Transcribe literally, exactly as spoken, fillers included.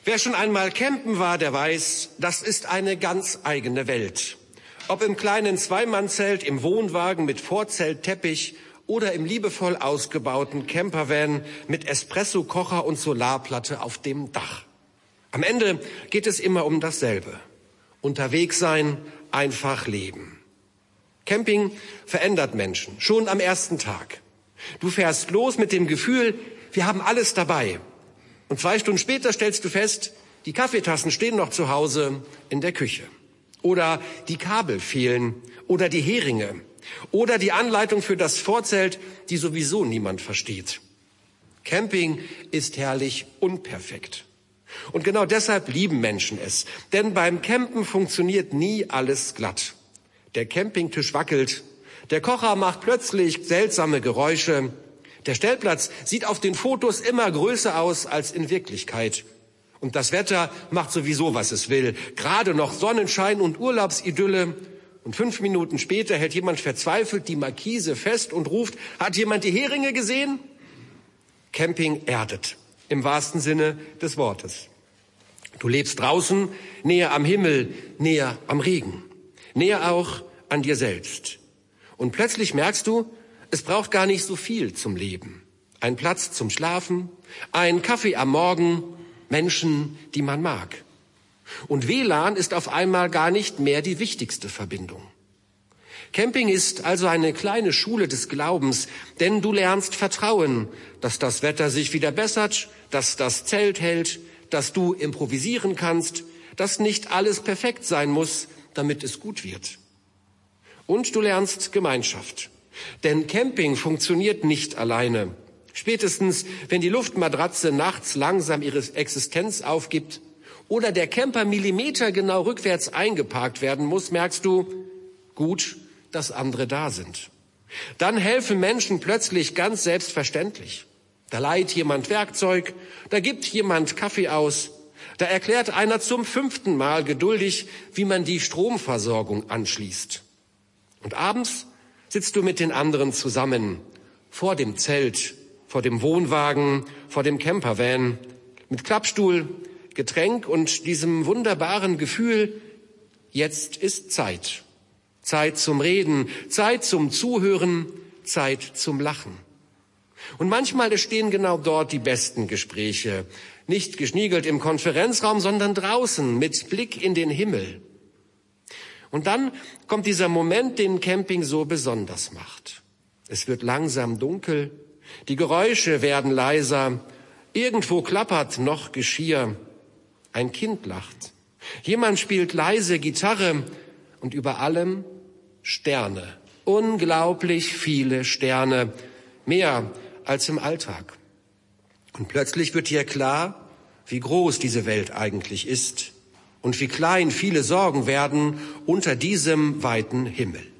Wer schon einmal campen war, der weiß, das ist eine ganz eigene Welt. Ob im kleinen Zweimannzelt, im Wohnwagen mit Vorzeltteppich oder im liebevoll ausgebauten Campervan mit Espresso-Kocher und Solarplatte auf dem Dach. Am Ende geht es immer um dasselbe. Unterwegs sein, einfach leben. Camping verändert Menschen, schon am ersten Tag. Du fährst los mit dem Gefühl, wir haben alles dabei. Und zwei Stunden später stellst du fest, die Kaffeetassen stehen noch zu Hause in der Küche. Oder die Kabel fehlen oder die Heringe oder die Anleitung für das Vorzelt, die sowieso niemand versteht. Camping ist herrlich unperfekt. Und genau deshalb lieben Menschen es. Denn beim Campen funktioniert nie alles glatt. Der Campingtisch wackelt, der Kocher macht plötzlich seltsame Geräusche, der Stellplatz sieht auf den Fotos immer größer aus als in Wirklichkeit. Und das Wetter macht sowieso, was es will. Gerade noch Sonnenschein und Urlaubsidylle. Und fünf Minuten später hält jemand verzweifelt die Markise fest und ruft, hat jemand die Heringe gesehen? Camping erdet, im wahrsten Sinne des Wortes. Du lebst draußen, näher am Himmel, näher am Regen, näher auch an dir selbst. Und plötzlich merkst du, es braucht gar nicht so viel zum Leben. Ein Platz zum Schlafen, ein Kaffee am Morgen, Menschen, die man mag. Und W L A N ist auf einmal gar nicht mehr die wichtigste Verbindung. Camping ist also eine kleine Schule des Glaubens, denn du lernst Vertrauen, dass das Wetter sich wieder bessert, dass das Zelt hält, dass du improvisieren kannst, dass nicht alles perfekt sein muss, damit es gut wird. Und du lernst Gemeinschaft. Denn Camping funktioniert nicht alleine. Spätestens, wenn die Luftmatratze nachts langsam ihre Existenz aufgibt oder der Camper millimetergenau rückwärts eingeparkt werden muss, merkst du, gut, dass andere da sind. Dann helfen Menschen plötzlich ganz selbstverständlich. Da leiht jemand Werkzeug, da gibt jemand Kaffee aus, da erklärt einer zum fünften Mal geduldig, wie man die Stromversorgung anschließt. Und abends sitzt du mit den anderen zusammen, vor dem Zelt, vor dem Wohnwagen, vor dem Campervan, mit Klappstuhl, Getränk und diesem wunderbaren Gefühl, jetzt ist Zeit. Zeit zum Reden, Zeit zum Zuhören, Zeit zum Lachen. Und manchmal entstehen genau dort die besten Gespräche, nicht geschniegelt im Konferenzraum, sondern draußen mit Blick in den Himmel. Und dann kommt dieser Moment, den Camping so besonders macht. Es wird langsam dunkel, die Geräusche werden leiser, irgendwo klappert noch Geschirr, ein Kind lacht, jemand spielt leise Gitarre und über allem Sterne, unglaublich viele Sterne, mehr als im Alltag. Und plötzlich wird dir klar, wie groß diese Welt eigentlich ist. Und wie klein viele Sorgen werden unter diesem weiten Himmel.